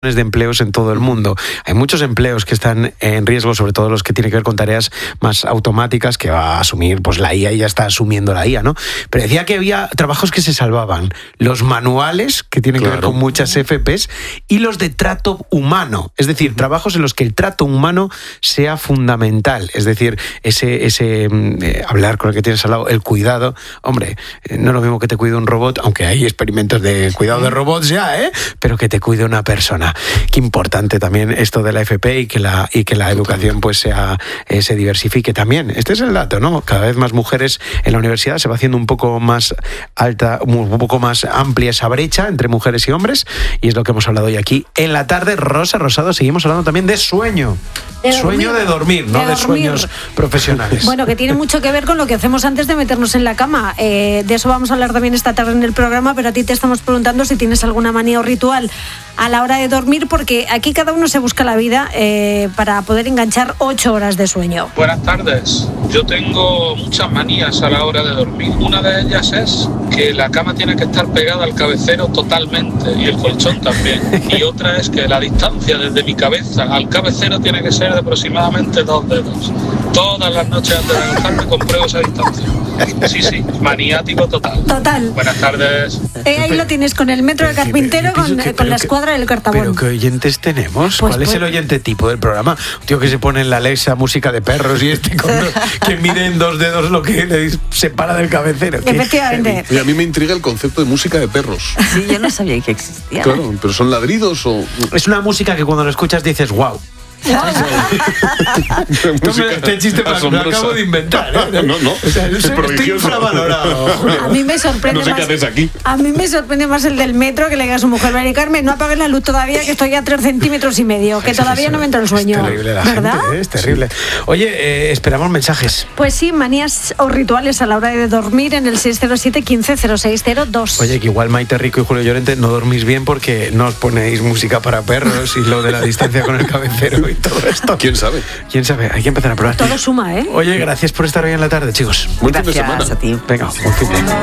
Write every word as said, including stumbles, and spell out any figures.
de empleos en todo el mundo. Hay muchos empleos que están en riesgo, sobre todo los que tienen que ver con tareas más automáticas que va a asumir pues la I A y ya está asumiendo la I A, ¿no? Pero decía que había trabajos que se salvaban. Los manuales, que tienen claro. que ver con muchas F Pes, y los de trato humano. Es decir, trabajos en los que el trato humano sea fundamental. Es decir, ese, ese eh, hablar con el que tienes al lado, el cuidado. Hombre, eh, no es lo mismo que te cuide un robot, aunque hay experimentos de cuidado de robots ya, ¿eh? Pero que te cuide una persona. Qué importante también esto de la F P y que la, y que la educación pues sea, eh, se diversifique también. Este es el dato, ¿no? Cada vez más mujeres en la universidad, se va haciendo un poco más alta, un poco más amplia esa brecha entre mujeres y hombres, y es lo que hemos hablado hoy aquí en la tarde. Rosa Rosado, seguimos hablando también de sueño. De sueño de dormir, no de, de sueños profesionales. Bueno, que tiene mucho que ver con lo que hacemos antes de meternos en la cama. Eh, de eso vamos a hablar también esta tarde en el programa, pero a ti te estamos preguntando si tienes alguna manía o ritual a la hora de dormir, porque aquí cada uno se busca la vida eh, para poder enganchar ocho horas de sueño. Buenas tardes. Yo tengo muchas manías a la hora de dormir. Una de ellas es que la cama tiene que estar pegada al cabecero totalmente y el colchón también. Y otra es que la distancia desde mi cabeza al cabecero tiene que ser de aproximadamente dos dedos. Todas las noches antes de acostarme compruebo esa distancia. Sí, sí, maniático total. Total. Buenas tardes. Eh, ahí lo tienes con el metro de carpintero, con, que, con la escuadra del cartabón. Pero ¿qué oyentes tenemos? Pues, ¿Cuál pues, es el oyente tipo del programa? Un tío que se pone en la Alexa música de perros y este con dos, que mide en dos dedos lo que le separa del cabecero. Efectivamente. Y a mí me intriga el concepto de música de perros. Sí, yo no sabía que existía. Claro, pero ¿son ladridos o...? Es una música que cuando lo escuchas dices wow. Este chiste me lo acabo de inventar, ¿eh? No, no. O sea, es estoy infravalorado. A mí me sorprende no sé más. Qué haces aquí. A mí me sorprende más el del metro, que le diga a su mujer: Mari Carmen, no apagues la luz todavía, que estoy a tres centímetros y medio, que es todavía no me entra el sueño. Es terrible la ¿verdad? gente, ¿eh? Es terrible. Oye, eh, esperamos mensajes. Pues sí, manías o rituales a la hora de dormir en el seis cero siete, quince, cero seis cero dos. Oye, que igual Maite Rico y Julio Llorente no dormís bien porque no os ponéis música para perros y lo de la distancia con el cabecero y todo esto. ¿Quién sabe? ¿Quién sabe? Hay que empezar a probar. Todo suma, ¿eh? Oye, gracias por estar hoy en la tarde, chicos. Buen fin de semana. Gracias a ti. Venga, buen fin de semana.